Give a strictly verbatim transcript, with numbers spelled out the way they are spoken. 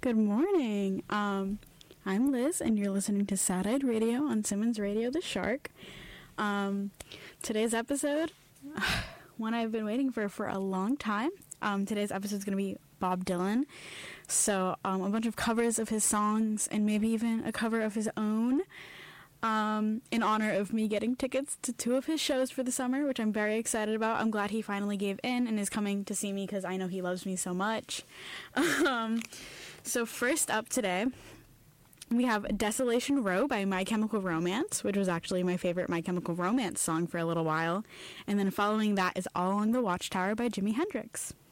Good morning. Um, I'm Liz, and you're listening to Sad-Eyed Radio on Simmons Radio The Shark. Um, today's episode, one I've been waiting for for a long time. Um, today's episode is going to be Bob Dylan. So um, a bunch of covers of his songs and maybe even a cover of his own um, in honor of me getting tickets to two of his shows for the summer, which I'm very excited about. I'm glad he finally gave in and is coming to see me because I know he loves me so much. um, so first up today, we have Desolation Row by My Chemical Romance, which was actually my favorite My Chemical Romance song for a little while. And then following that is All Along the Watchtower by Jimi Hendrix.